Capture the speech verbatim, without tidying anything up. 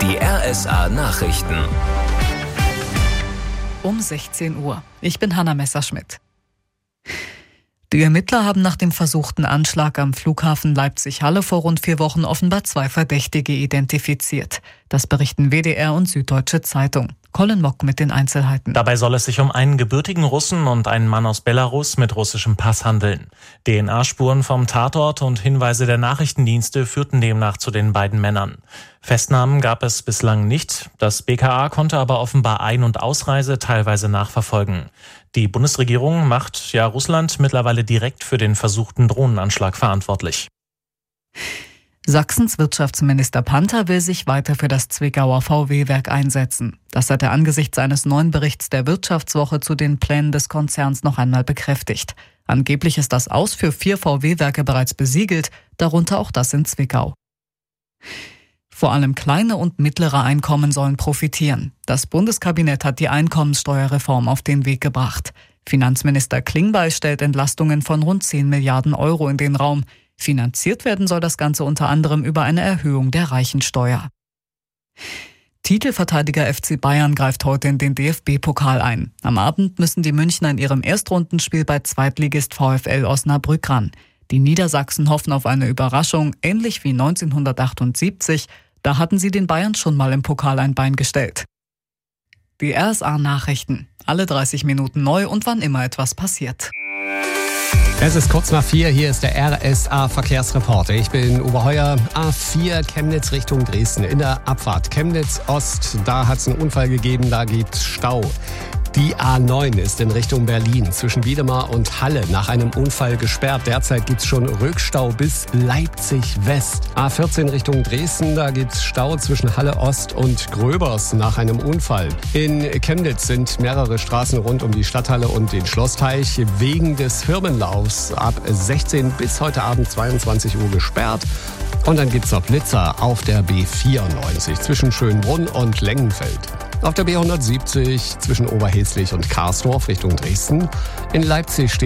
Die R S A-Nachrichten. Um sechzehn Uhr. Ich bin Hanna Messerschmidt. Die Ermittler haben nach dem versuchten Anschlag am Flughafen Leipzig-Halle vor rund vier Wochen offenbar zwei Verdächtige identifiziert. Das berichten W D R und Süddeutsche Zeitung. Colin Mock mit den Einzelheiten. Dabei soll es sich um einen gebürtigen Russen und einen Mann aus Belarus mit russischem Pass handeln. D N A-Spuren vom Tatort und Hinweise der Nachrichtendienste führten demnach zu den beiden Männern. Festnahmen gab es bislang nicht. Das B K A konnte aber offenbar Ein- und Ausreise teilweise nachverfolgen. Die Bundesregierung macht ja Russland mittlerweile direkt für den versuchten Drohnenanschlag verantwortlich. Sachsens Wirtschaftsminister Panther will sich weiter für das Zwickauer V W-Werk einsetzen. Das hat er angesichts eines neuen Berichts der Wirtschaftswoche zu den Plänen des Konzerns noch einmal bekräftigt. Angeblich ist das Aus für vier V W-Werke bereits besiegelt, darunter auch das in Zwickau. Vor allem kleine und mittlere Einkommen sollen profitieren. Das Bundeskabinett hat die Einkommenssteuerreform auf den Weg gebracht. Finanzminister Klingbeil stellt Entlastungen von rund zehn Milliarden Euro in den Raum. Finanziert werden soll das Ganze unter anderem über eine Erhöhung der Reichensteuer. Titelverteidiger F C Bayern greift heute in den D F B-Pokal ein. Am Abend müssen die Münchner in ihrem Erstrundenspiel bei Zweitligist VfL Osnabrück ran. Die Niedersachsen hoffen auf eine Überraschung, ähnlich wie neunzehnhundertachtundsiebzig. Da hatten sie den Bayern schon mal im Pokal ein Bein gestellt. Die R S A-Nachrichten. Alle dreißig Minuten neu und wann immer etwas passiert. Es ist kurz nach vier, hier ist der R S A-Verkehrsreporter. Ich bin Uwe Heuer, A vier Chemnitz Richtung Dresden. In der Abfahrt Chemnitz Ost, da hat es einen Unfall gegeben, da gibt's Stau. Die A neun ist in Richtung Berlin zwischen Wiedemar und Halle nach einem Unfall gesperrt. Derzeit gibt's schon Rückstau bis Leipzig West. A vierzehn Richtung Dresden, da gibt's Stau zwischen Halle Ost und Gröbers nach einem Unfall. In Chemnitz sind mehrere Straßen rund um die Stadthalle und den Schlossteich wegen des Firmenlaufs ab sechzehn bis heute Abend zweiundzwanzig Uhr gesperrt. Und dann gibt's noch Blitzer auf der B vierundneunzig zwischen Schönbrunn und Lengenfeld. Auf der B hundertsiebzig zwischen Oberheslich und Karsdorf Richtung Dresden. In Leipzig steht